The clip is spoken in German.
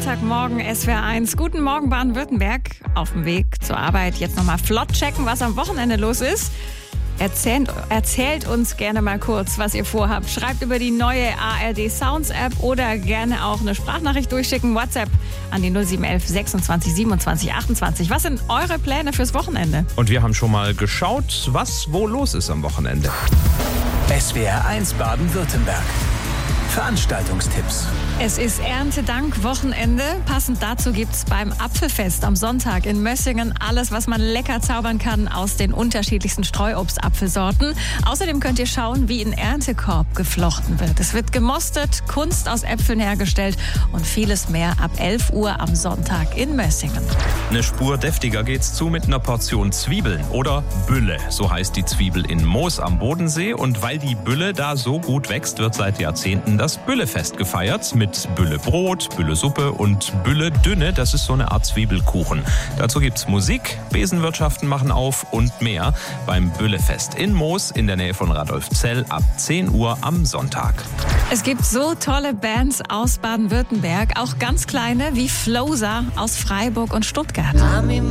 Freitagmorgen, SWR 1. Guten Morgen, Baden-Württemberg. Auf dem Weg zur Arbeit jetzt nochmal flott checken, was am Wochenende los ist. Erzählt uns gerne mal kurz, was ihr vorhabt. Schreibt über die neue ARD Sounds App oder gerne auch eine Sprachnachricht durchschicken. WhatsApp an die 0711 26 27 28. Was sind eure Pläne fürs Wochenende? Und wir haben schon mal geschaut, was wo los ist am Wochenende. SWR 1 Baden-Württemberg. Veranstaltungstipps. Es ist Erntedank-Wochenende. Passend dazu gibt's beim Apfelfest am Sonntag in Mössingen alles, was man lecker zaubern kann aus den unterschiedlichsten Streuobstapfelsorten. Außerdem könnt ihr schauen, wie ein Erntekorb geflochten wird. Es wird gemostet, Kunst aus Äpfeln hergestellt und vieles mehr ab 11 Uhr am Sonntag in Mössingen. Eine Spur deftiger geht's zu mit einer Portion Zwiebeln oder Bülle. So heißt die Zwiebel in Moos am Bodensee. Und weil die Bülle da so gut wächst, wird seit Jahrzehnten das Büllefest gefeiert mit Büllebrot, Büllesuppe und Bülle-Dünne. Das ist so eine Art Zwiebelkuchen. Dazu gibt's Musik, Besenwirtschaften machen auf und mehr beim Büllefest in Moos in der Nähe von Radolfzell ab 10 Uhr am Sonntag. Es gibt so tolle Bands aus Baden-Württemberg, auch ganz kleine wie Flowsa aus Freiburg und Stuttgart.